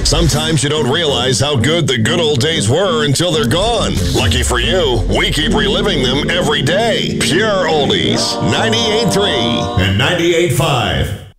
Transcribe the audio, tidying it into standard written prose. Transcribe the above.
Sometimes you don't realize how good the good old days were until they're gone. Lucky for you, we keep reliving them every day. Pure Oldies, 98.3 and 98.5.